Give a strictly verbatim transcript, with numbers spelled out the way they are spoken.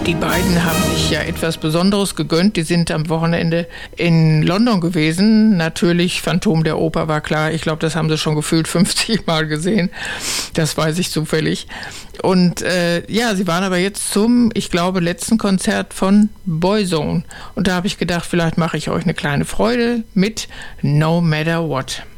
Die beiden haben sich ja etwas Besonderes gegönnt. Die sind am Wochenende in London gewesen. Natürlich, Phantom der Oper war klar. Ich glaube, das haben sie schon gefühlt fünfzig Mal gesehen. Das weiß ich zufällig. Und äh, ja, sie waren aber jetzt zum, ich glaube, letzten Konzert von Boyzone. Und da habe ich gedacht, vielleicht mache ich euch eine kleine Freude mit No Matter What.